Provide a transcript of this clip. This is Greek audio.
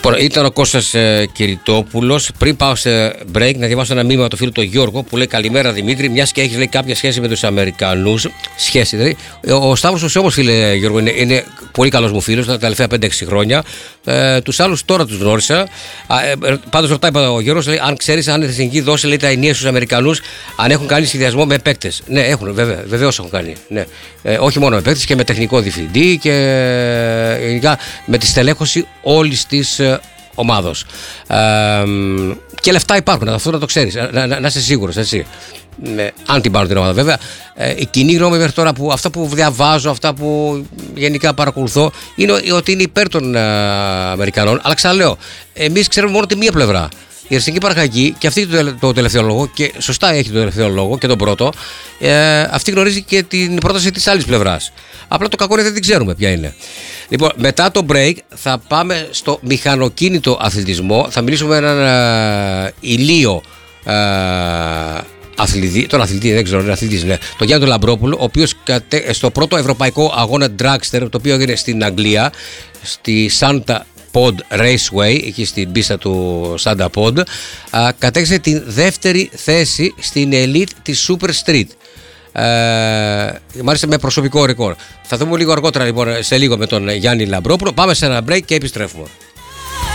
Λοιπόν, ήταν ο Κώστας Κυριτόπουλος. Πριν πάω σε break, να διαβάσω ένα μήνυμα του φίλου του Γιώργο που λέει: Καλημέρα Δημήτρη, μια και έχει κάποια σχέση με τους Αμερικανούς. Σχέση δηλαδή. Ο Σταύρος όμως, φίλε Γιώργο, είναι πολύ καλός μου φίλος τα τελευταία 5-6 χρόνια. Τους άλλους τώρα τους γνώρισα. Πάντως ρωτάει ο Γιώργος, λέει, αν ξέρεις αν η εθνική δώσει λέει, τα ενία στους Αμερικανούς, αν έχουν κάνει συνδυασμό με παίκτες. Ναι, έχουν, βεβαίως έχουν κάνει. Ναι. Όχι μόνο με παίκτες και με τεχνικό διευθυντή και γενικά με τη στελέχωση όλης της ομάδος. Και λεφτά υπάρχουν, αυτό να το ξέρεις, να είσαι σίγουρος, έτσι. Αν την πάρουν την ομάδα, βέβαια. Η κοινή γνώμη μέχρι τώρα, αυτά που διαβάζω, αυτά που γενικά παρακολουθώ, είναι ότι είναι υπέρ των Αμερικανών. Αλλά ξαναλέω, εμείς ξέρουμε μόνο τη μία πλευρά. Η Ερσινική Παραχαγή, και αυτή το τελευταίο λόγο, και σωστά έχει το τελευταίο λόγο και τον πρώτο, αυτή γνωρίζει και την πρόταση της άλλης πλευράς. Απλά το κακό είναι δεν την ξέρουμε ποια είναι. Λοιπόν, μετά το break θα πάμε στο μηχανοκίνητο αθλητισμό. Θα μιλήσουμε με έναν ηλίο αθλητή, τον αθλητή, δεν ξέρω, είναι αθλητής, ναι, τον Γιάννη Λαμπρόπουλο, ο οποίος στο πρώτο ευρωπαϊκό αγώνα dragster, το οποίο έγινε στην Αγγλία, στη Santa Pod Raceway, εκεί στην πίστα του Santa Pod, κατέκτησε την δεύτερη θέση στην elite της Super Street. Μάλιστα με προσωπικό ρεκόρ. Θα δούμε λίγο αργότερα λοιπόν, σε λίγο, με τον Γιάννη Λαμπρόπουλο. Πάμε σε ένα break και επιστρέφουμε.